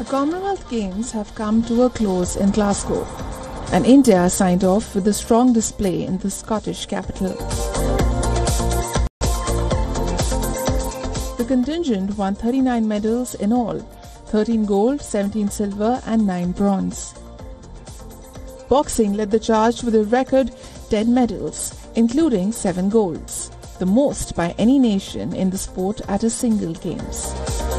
The Commonwealth Games have come to a close in Glasgow, and India signed off with a strong display in the Scottish capital. The contingent won 39 medals in all, 13 gold, 17 silver and 9 bronze. Boxing led the charge with a record 10 medals, including 7 golds, the most by any nation in the sport at a single Games.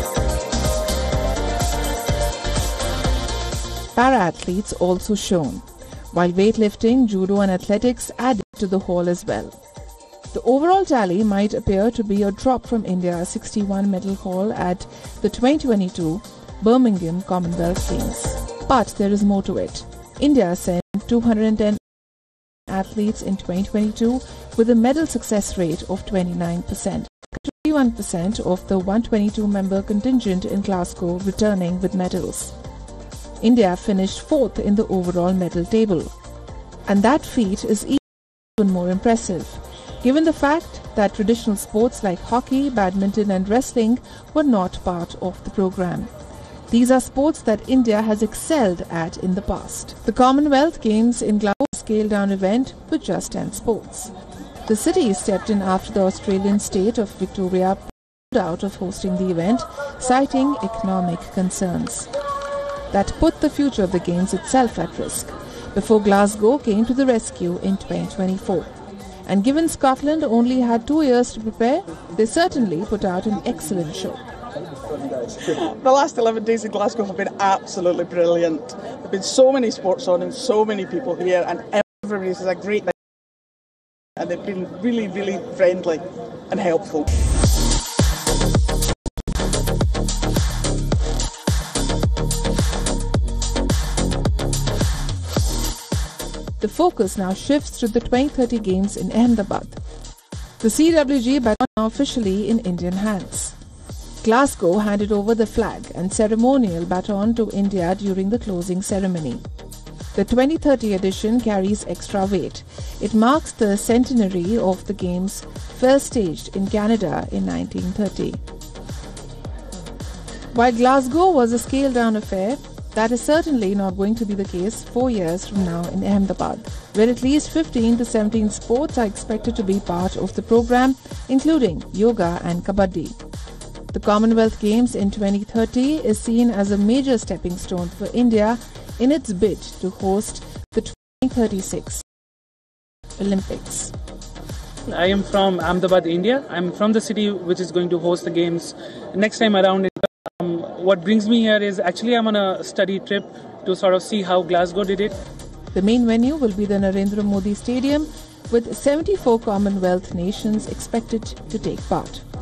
Para-athletes also shone, while weightlifting, judo and athletics added to the haul as well. The overall tally might appear to be a drop from India's 61 medal haul at the 2022 Birmingham Commonwealth Games. But there is more to it. India sent 210 athletes in 2022 with a medal success rate of 29%. 21% of the 122-member contingent in Glasgow returning with medals. India finished 4th in the overall medal table. And that feat is even more impressive, given the fact that traditional sports like hockey, badminton and wrestling were not part of the program. These are sports that India has excelled at in the past. The Commonwealth Games in Glasgow was a scaled-down event with just 10 sports. The city stepped in after the Australian state of Victoria pulled out of hosting the event, citing economic concerns. That put the future of the Games itself at risk, before Glasgow came to the rescue in 2024. And given Scotland only had 2 years to prepare, they certainly put out an excellent show. The last 11 days in Glasgow have been absolutely brilliant. There have been so many sports on and so many people here, and everybody's a great night. And they've been really, really friendly and helpful. The focus now shifts to the 2030 Games in Ahmedabad. The CWG baton now officially in Indian hands. Glasgow handed over the flag and ceremonial baton to India during the closing ceremony. The 2030 edition carries extra weight. It marks the centenary of the Games first staged in Canada in 1930. While Glasgow was a scaled-down affair, that is certainly not going to be the case 4 years from now in Ahmedabad, where at least 15 to 17 sports are expected to be part of the program, including yoga and kabaddi. The Commonwealth Games in 2030 is seen as a major stepping stone for India in its bid to host the 2036 Olympics. I am from Ahmedabad, India. I'm from the city which is going to host the Games next time around. What brings me here is actually I'm on a study trip to sort of see how Glasgow did it. The main venue will be the Narendra Modi Stadium, with 74 Commonwealth nations expected to take part.